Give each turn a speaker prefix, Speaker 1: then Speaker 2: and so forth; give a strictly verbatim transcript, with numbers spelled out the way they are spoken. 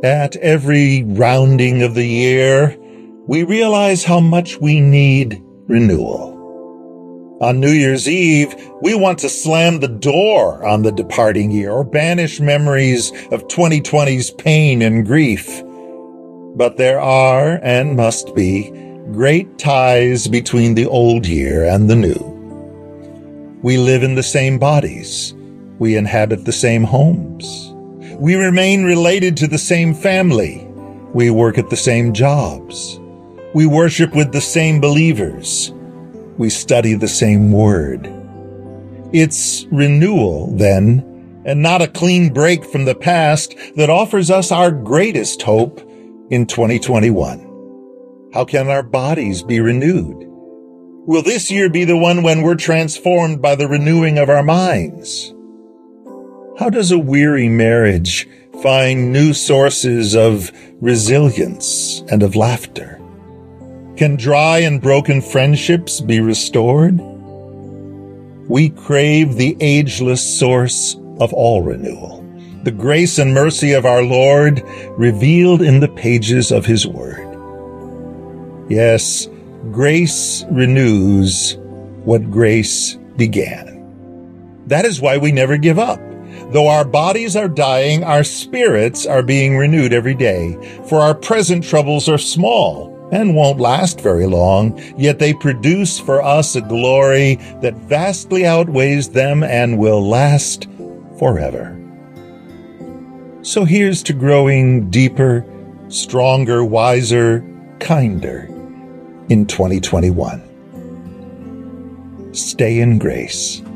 Speaker 1: At every rounding of the year, we realize how much we need renewal. On New Year's Eve, we want to slam the door on the departing year or banish memories of twenty twenty's pain and grief. But there are, and must be, great ties between the old year and the new. We live in the same bodies. We inhabit the same homes. We remain related to the same family. We work at the same jobs. We worship with the same believers. We study the same word. It's renewal, then, and not a clean break from the past that offers us our greatest hope in twenty twenty-one. How can our bodies be renewed? Will this year be the one when we're transformed by the renewing of our minds? How does a weary marriage find new sources of resilience and of laughter? Can dry and broken friendships be restored? We crave the ageless source of all renewal, the grace and mercy of our Lord revealed in the pages of His Word. Yes, grace renews what grace began. That is why we never give up. Though our bodies are dying, our spirits are being renewed every day, for our present troubles are small and won't last very long, yet they produce for us a glory that vastly outweighs them and will last forever. So here's to growing deeper, stronger, wiser, kinder in twenty twenty-one. Stay in grace.